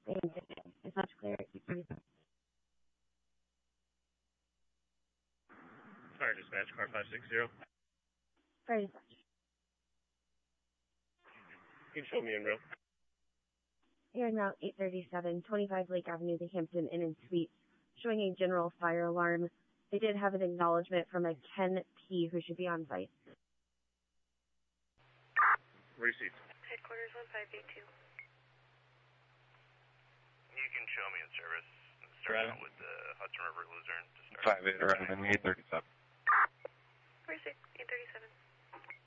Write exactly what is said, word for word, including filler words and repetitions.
Dispatch clear at eight thirty-seven. Fire dispatch, car five six zero. Fire dispatch. You can show me in row. Here in route eight thirty-seven, twenty-five Lake Avenue, the Hampton Inn and Suites, showing a general fire alarm. They did have an acknowledgement from a Ken P. who should be on site. Receipt. Headquarters one five eight two. You can show me in service. Start out with the Hudson River Luzerne to start. five eight around eight thirty-seven.